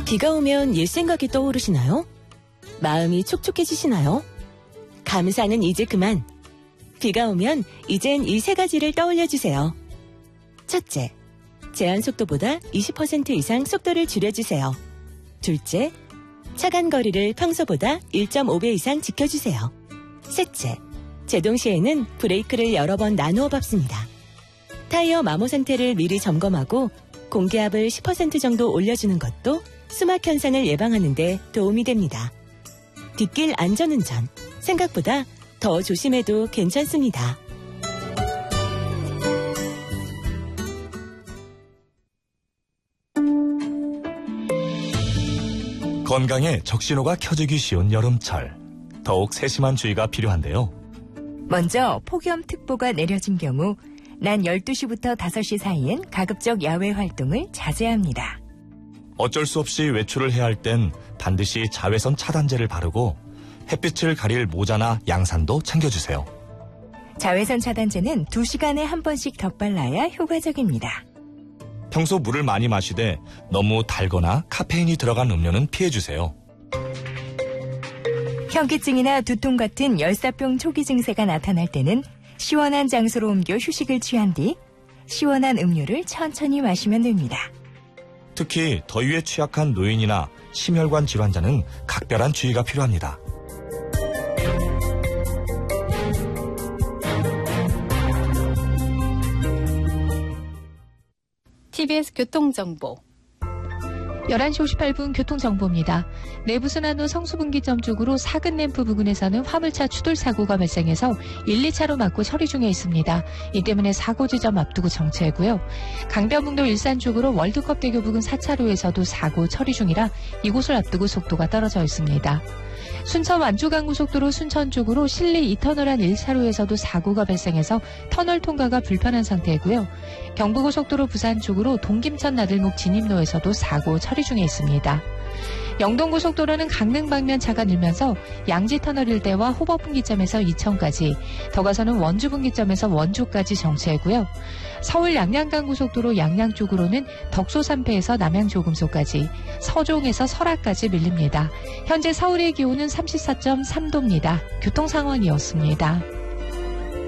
비가 오면 옛 생각이 떠오르시나요? 마음이 촉촉해지시나요? 감사는 이제 그만. 비가 오면 이젠 이 세 가지를 떠올려주세요. 첫째, 제한 속도보다 20% 이상 속도를 줄여주세요. 둘째, 차간 거리를 평소보다 1.5배 이상 지켜주세요. 셋째, 제동 시에는 브레이크를 여러 번 나누어 밟습니다. 타이어 마모 상태를 미리 점검하고 공기압을 10% 정도 올려주는 것도 수막 현상을 예방하는 데 도움이 됩니다. 뒷길 안전운전, 생각보다 더 조심해도 괜찮습니다. 건강에 적신호가 켜지기 쉬운 여름철. 더욱 세심한 주의가 필요한데요. 먼저 폭염특보가 내려진 경우 낮 12시부터 5시 사이엔 가급적 야외 활동을 자제해야 합니다. 어쩔 수 없이 외출을 해야 할 땐 반드시 자외선 차단제를 바르고 햇빛을 가릴 모자나 양산도 챙겨주세요. 자외선 차단제는 2시간에 한 번씩 덧발라야 효과적입니다. 평소 물을 많이 마시되 너무 달거나 카페인이 들어간 음료는 피해주세요. 현기증이나 두통 같은 열사병 초기 증세가 나타날 때는 시원한 장소로 옮겨 휴식을 취한 뒤 시원한 음료를 천천히 마시면 됩니다. 특히 더위에 취약한 노인이나 심혈관 질환자는 각별한 주의가 필요합니다. TBS 교통정보 11시 58분 교통정보입니다. 내부순환로 성수분기점 쪽으로 사근램프 부근에서는 화물차 추돌 사고가 발생해서 1, 2차로 막고 처리 중에 있습니다. 이 때문에 사고 지점 앞두고 정체고요. 강변북로 일산 쪽으로 월드컵대교 부근 4차로에서도 사고 처리 중이라 이곳을 앞두고 속도가 떨어져 있습니다. 순천 완주간고속도로 순천 쪽으로 실리 2터널 안 1차로에서도 사고가 발생해서 터널 통과가 불편한 상태이고요. 경부고속도로 부산 쪽으로 동김천 나들목 진입로에서도 사고 처리 중에 있습니다. 영동고속도로는 강릉 방면 차가 늘면서 양지터널 일대와 호법분기점에서 이천까지, 더 가서는 원주분기점에서 원주까지 정체이고요. 서울 양양간고속도로 양양 쪽으로는 덕소 3패에서 남양조금소까지, 서종에서 설악까지 밀립니다. 현재 서울의 기온은 34.3도입니다. 교통 상황이었습니다.